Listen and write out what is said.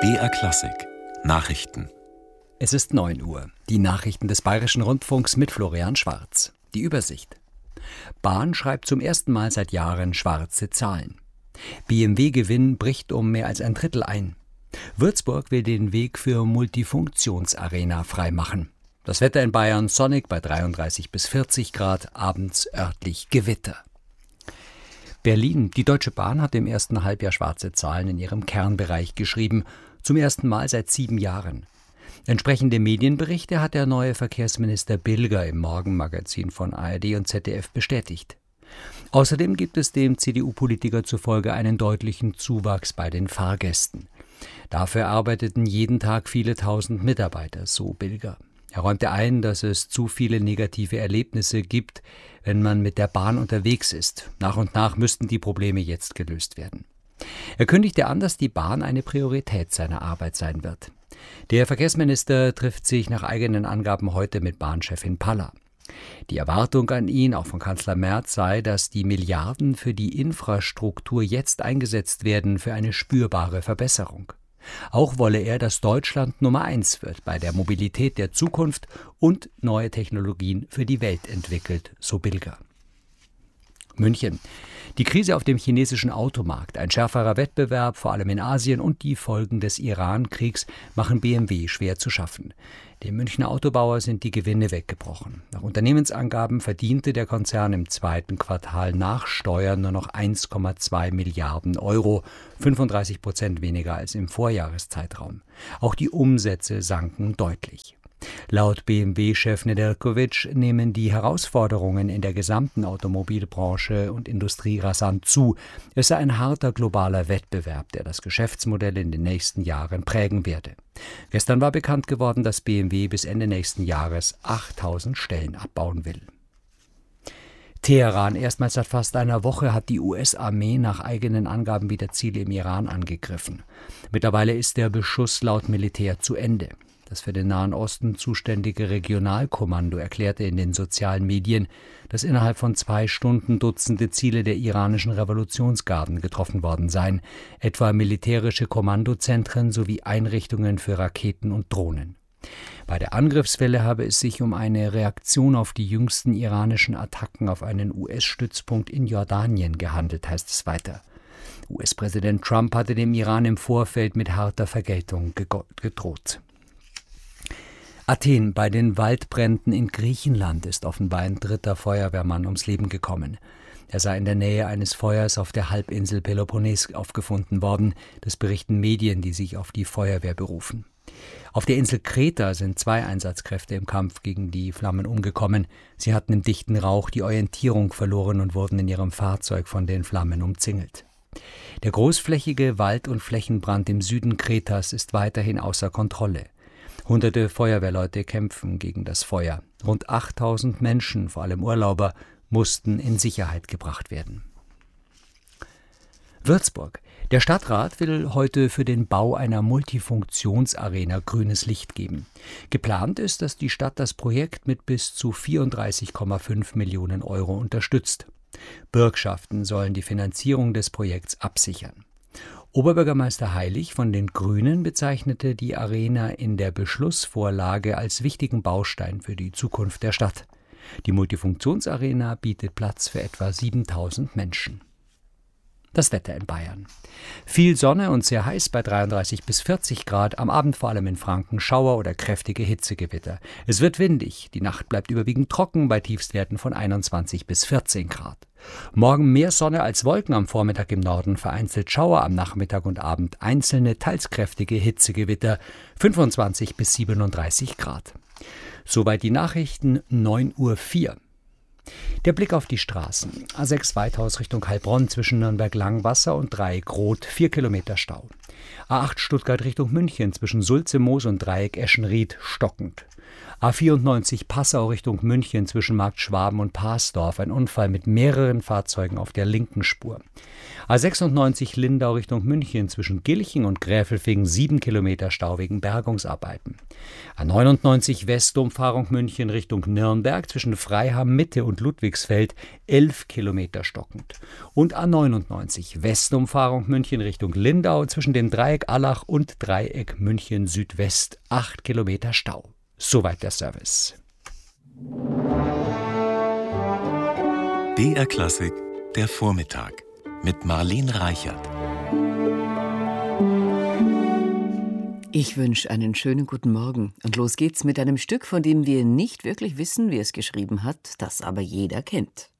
BR Klassik Nachrichten. Es ist 9 Uhr. Die Nachrichten des Bayerischen Rundfunks mit Florian Schwarz. Die Übersicht. Bahn schreibt zum ersten Mal seit Jahren schwarze Zahlen. BMW-Gewinn bricht um mehr als ein Drittel ein. Würzburg will den Weg für Multifunktionsarena freimachen. Das Wetter in Bayern sonnig bei 33 bis 40 Grad, abends örtlich Gewitter. Berlin. Die Deutsche Bahn hat im ersten Halbjahr schwarze Zahlen in ihrem Kernbereich geschrieben, zum ersten Mal seit 7 Jahren. Entsprechende Medienberichte hat der neue Verkehrsminister Bilger im Morgenmagazin von ARD und ZDF bestätigt. Außerdem gibt es dem CDU-Politiker zufolge einen deutlichen Zuwachs bei den Fahrgästen. Dafür arbeiteten jeden Tag viele tausend Mitarbeiter, so Bilger. Er räumte ein, dass es zu viele negative Erlebnisse gibt, wenn man mit der Bahn unterwegs ist. Nach und nach müssten die Probleme jetzt gelöst werden. Er kündigte an, dass die Bahn eine Priorität seiner Arbeit sein wird. Der Verkehrsminister trifft sich nach eigenen Angaben heute mit Bahnchefin Palla. Die Erwartung an ihn, auch von Kanzler Merz, sei, dass die Milliarden für die Infrastruktur jetzt eingesetzt werden für eine spürbare Verbesserung. Auch wolle er, dass Deutschland Nummer 1 wird bei der Mobilität der Zukunft und neue Technologien für die Welt entwickelt, so Bilger. München. Die Krise auf dem chinesischen Automarkt, ein schärferer Wettbewerb, vor allem in Asien, und die Folgen des Iran-Kriegs machen BMW schwer zu schaffen. Dem Münchner Autobauer sind die Gewinne weggebrochen. Nach Unternehmensangaben verdiente der Konzern im zweiten Quartal nach Steuern nur noch 1,2 Milliarden Euro, 35% weniger als im Vorjahreszeitraum. Auch die Umsätze sanken deutlich. Laut BMW-Chef Nedeljkovic nehmen die Herausforderungen in der gesamten Automobilbranche und Industrie rasant zu. Es sei ein harter globaler Wettbewerb, der das Geschäftsmodell in den nächsten Jahren prägen werde. Gestern war bekannt geworden, dass BMW bis Ende nächsten Jahres 8000 Stellen abbauen will. Teheran. Erstmals seit fast einer Woche hat die US-Armee nach eigenen Angaben wieder Ziele im Iran angegriffen. Mittlerweile ist der Beschuss laut Militär zu Ende. Das für den Nahen Osten zuständige Regionalkommando erklärte in den sozialen Medien, dass innerhalb von 2 Stunden Dutzende Ziele der iranischen Revolutionsgarden getroffen worden seien, etwa militärische Kommandozentren sowie Einrichtungen für Raketen und Drohnen. Bei der Angriffswelle habe es sich um eine Reaktion auf die jüngsten iranischen Attacken auf einen US-Stützpunkt in Jordanien gehandelt, heißt es weiter. US-Präsident Trump hatte dem Iran im Vorfeld mit harter Vergeltung gedroht. Athen. Bei den Waldbränden in Griechenland ist offenbar ein 3. Feuerwehrmann ums Leben gekommen. Er sei in der Nähe eines Feuers auf der Halbinsel Peloponnes aufgefunden worden. Das berichten Medien, die sich auf die Feuerwehr berufen. Auf der Insel Kreta sind 2 Einsatzkräfte im Kampf gegen die Flammen umgekommen. Sie hatten im dichten Rauch die Orientierung verloren und wurden in ihrem Fahrzeug von den Flammen umzingelt. Der großflächige Wald- und Flächenbrand im Süden Kretas ist weiterhin außer Kontrolle. Hunderte Feuerwehrleute kämpfen gegen das Feuer. Rund 8000 Menschen, vor allem Urlauber, mussten in Sicherheit gebracht werden. Würzburg. Der Stadtrat will heute für den Bau einer Multifunktionsarena grünes Licht geben. Geplant ist, dass die Stadt das Projekt mit bis zu 34,5 Millionen Euro unterstützt. Bürgschaften sollen die Finanzierung des Projekts absichern. Oberbürgermeister Heilig von den Grünen bezeichnete die Arena in der Beschlussvorlage als wichtigen Baustein für die Zukunft der Stadt. Die Multifunktionsarena bietet Platz für etwa 7000 Menschen. Das Wetter in Bayern. Viel Sonne und sehr heiß bei 33 bis 40 Grad, am Abend vor allem in Franken Schauer oder kräftige Hitzegewitter. Es wird windig, die Nacht bleibt überwiegend trocken bei Tiefstwerten von 21 bis 14 Grad. Morgen mehr Sonne als Wolken, am Vormittag im Norden vereinzelt Schauer, am Nachmittag und Abend einzelne, teils kräftige Hitzegewitter, 25 bis 37 Grad. Soweit die Nachrichten, 9:04 Uhr. Der Blick auf die Straßen. A6 Weithaus Richtung Heilbronn zwischen Nürnberg-Langwasser und Dreieck-Rot, 4 Kilometer Stau. A8 Stuttgart Richtung München zwischen Sulze, Moos und Dreieck Eschenried stockend. A94 Passau Richtung München zwischen Markt Schwaben und Paasdorf. Ein Unfall mit mehreren Fahrzeugen auf der linken Spur. A96 Lindau Richtung München zwischen Gilching und Gräfelfing 7 Kilometer Stau wegen Bergungsarbeiten. A99 Westumfahrung München Richtung Nürnberg zwischen Freiham Mitte und Ludwigsfeld 11 Kilometer stockend. Und A99 Westumfahrung München Richtung Lindau zwischen dem Dreieck Allach und Dreieck München Südwest 8 Kilometer Stau. Soweit der Service. BR Klassik, der Vormittag mit Marlene Reichert. Ich wünsche einen schönen guten Morgen. Und los geht's mit einem Stück, von dem wir nicht wirklich wissen, wer es geschrieben hat, das aber jeder kennt.